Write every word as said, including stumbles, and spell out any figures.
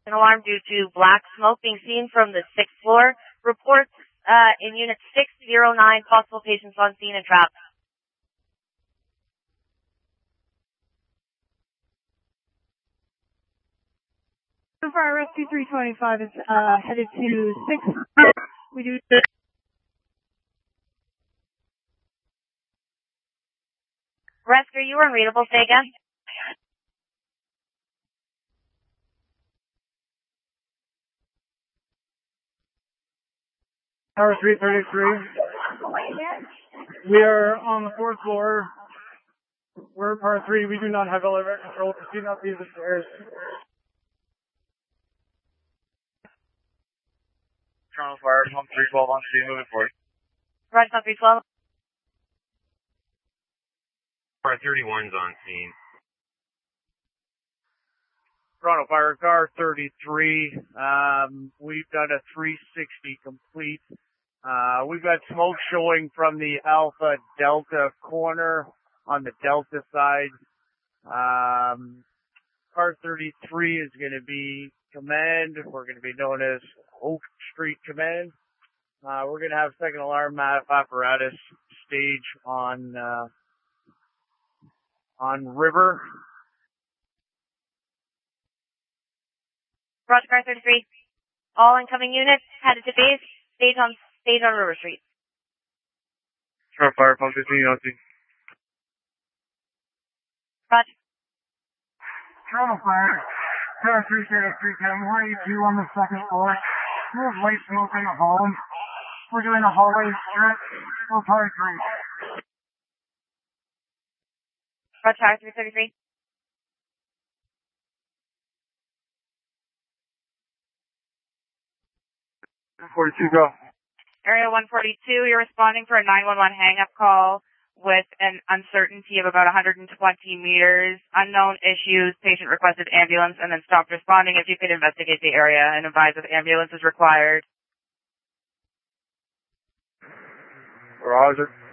An alarm due to black smoke being seen from the sixth floor. Reports uh, in Unit six oh nine, possible patients on scene and trapped. Fire Rescue three twenty-five is uh, headed to six. We do. Rescue, you were unreadable. Say again. Tower three thirty-three. We are on the fourth floor. We're par three. We do not have elevator control. Proceed up these stairs. Toronto Fire, pump three twelve on scene, moving forward. Roger, pump three twelve. Car thirty-one's on scene. Toronto Fire, car thirty-three. Um, we've done a three sixty complete. Uh, we've got smoke showing from the Alpha Delta corner on the Delta side. Um, car thirty-three is going to be command. We're going to be known as Oak Street Command. Uh, we're going to have second alarm apparatus stage on, uh, on River. Roger, car thirty-three. All incoming units headed to base. Stage on stage on River Street. Toronto Fire, pump fifteen on scene. Roger. Toronto Fire, Tower three thirty-three, ten, one eighty-two on the second floor. There's light smoke in the hall. We're doing a hallway strip for par three. Roger, Tower three thirty-three. forty-two, go. Area one forty-two, you're responding for a nine one one hang-up call with an uncertainty of about one hundred twenty meters. Unknown issues, patient requested ambulance, and then stopped responding. If you could investigate the area and advise if ambulance is required. Roger.